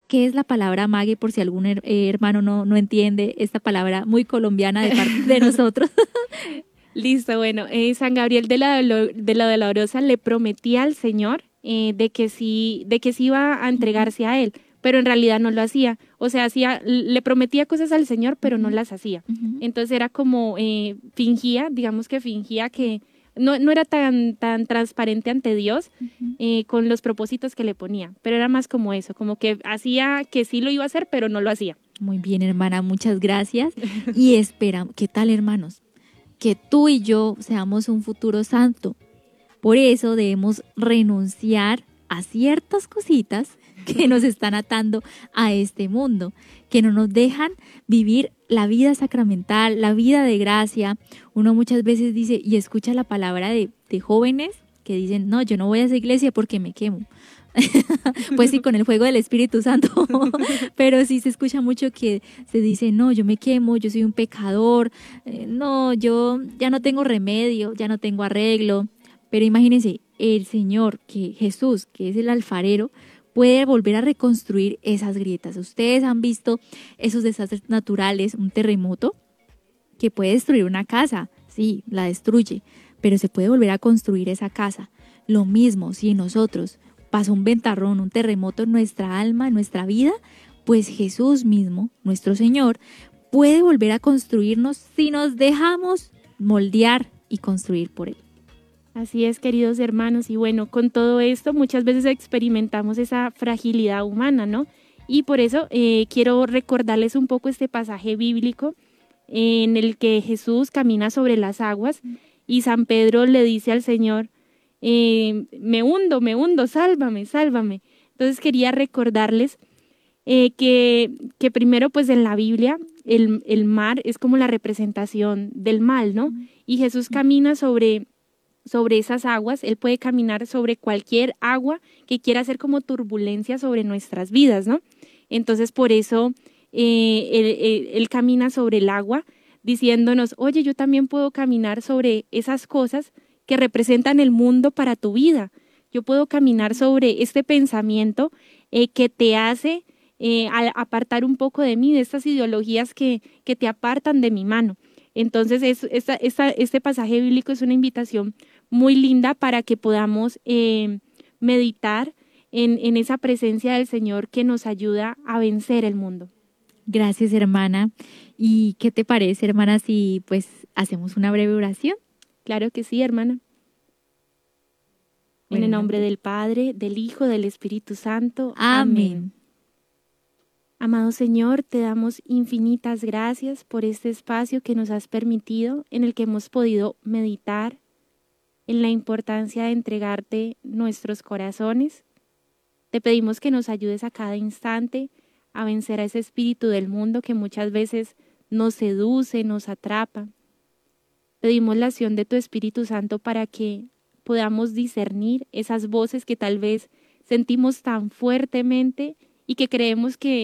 ¿Qué es la palabra mague? Por si algún hermano no entiende esta palabra muy colombiana de parte de nosotros. Listo, bueno, San Gabriel de la Dolorosa le prometía al Señor de que sí iba a entregarse a él, pero en realidad no lo hacía. O sea, le prometía cosas al Señor, pero no las hacía. Entonces era como fingía que no era tan transparente ante Dios con los propósitos que le ponía, pero era más como eso, como que hacía que sí lo iba a hacer, pero no lo hacía. Muy bien, hermana, muchas gracias. Y espera, ¿qué tal, hermanos? Que tú y yo seamos un futuro santo. Por eso debemos renunciar a ciertas cositas que nos están atando a este mundo, que no nos dejan vivir la vida sacramental, la vida de gracia. Uno muchas veces dice y escucha la palabra de jóvenes que dicen, no, yo no voy a esa iglesia porque me quemo. Pues sí, con el fuego del Espíritu Santo, pero sí se escucha mucho que se dice, no, yo me quemo, yo soy un pecador, no, yo ya no tengo remedio, ya no tengo arreglo. Pero imagínense, el Señor, que Jesús, que es el alfarero, puede volver a reconstruir esas grietas. Ustedes han visto esos desastres naturales, un terremoto que puede destruir una casa, sí, la destruye, pero se puede volver a construir esa casa. Lo mismo si nosotros pasa un ventarrón, un terremoto en nuestra alma, en nuestra vida, pues Jesús mismo, nuestro Señor, puede volver a construirnos si nos dejamos moldear y construir por Él. Así es, queridos hermanos, y bueno, con todo esto muchas veces experimentamos esa fragilidad humana, ¿no? Y por eso quiero recordarles un poco este pasaje bíblico en el que Jesús camina sobre las aguas y San Pedro le dice al Señor, me hundo, sálvame, sálvame. Entonces quería recordarles que primero pues en la Biblia el mar es como la representación del mal, ¿no? Y Jesús camina sobre esas aguas, Él puede caminar sobre cualquier agua que quiera hacer como turbulencia sobre nuestras vidas, ¿no? Entonces por eso él camina sobre el agua diciéndonos, oye, yo también puedo caminar sobre esas cosas que representan el mundo para tu vida. Yo puedo caminar sobre este pensamiento que te hace apartar un poco de mí, de estas ideologías que te apartan de mi mano. Entonces, este pasaje bíblico es una invitación muy linda para que podamos meditar en esa presencia del Señor que nos ayuda a vencer el mundo. Gracias, hermana. ¿Y qué te parece, hermana, si pues hacemos una breve oración? Claro que sí, hermana. En el nombre del Padre, del Hijo, del Espíritu Santo. Amén. Amado Señor, te damos infinitas gracias por este espacio que nos has permitido, en el que hemos podido meditar en la importancia de entregarte nuestros corazones. Te pedimos que nos ayudes a cada instante a vencer a ese espíritu del mundo que muchas veces nos seduce, nos atrapa. Pedimos la acción de tu Espíritu Santo para que podamos discernir esas voces que tal vez sentimos tan fuertemente y que creemos que